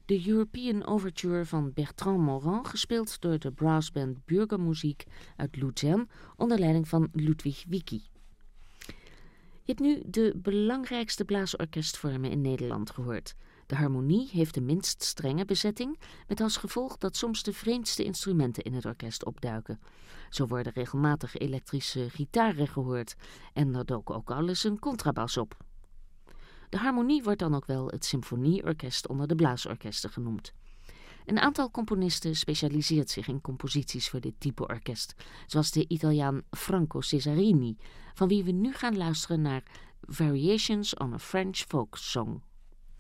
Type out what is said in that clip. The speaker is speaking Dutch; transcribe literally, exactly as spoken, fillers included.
De European Overture van Bertrand Morin, gespeeld door de brassband Bürgermusik uit Luzern onder leiding van Ludwig Wicki. Je hebt nu de belangrijkste blaasorkestvormen in Nederland gehoord. De harmonie heeft de minst strenge bezetting, met als gevolg dat soms de vreemdste instrumenten in het orkest opduiken. Zo worden regelmatig elektrische gitaren gehoord en er dook ook al eens een contrabas op. De harmonie wordt dan ook wel het symfonieorkest onder de blaasorkesten genoemd. Een aantal componisten specialiseert zich in composities voor dit type orkest, zoals de Italiaan Franco Cesarini, van wie we nu gaan luisteren naar Variations on a French Folk Song.